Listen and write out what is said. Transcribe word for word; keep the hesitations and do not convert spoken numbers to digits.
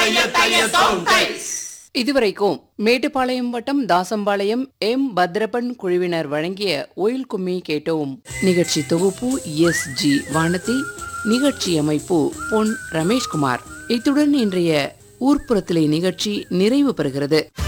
இதுவரைக்கும் மேட்டுப்பாளையம் வட்டம் தாசம்பாளையம் எம் பத்ரப்பன் குழுவினர் வழங்கிய ஒயில் கும்மி கேட்டோம். நிகழ்ச்சி தொகுப்பு எஸ் ஜி வானதி, நிகழ்ச்சி அமைப்பு பொன் ரமேஷ்குமார். இத்துடன் இன்றைய ஊர்ப்புறத்திலே நிகழ்ச்சி நிறைவு பெறுகிறது.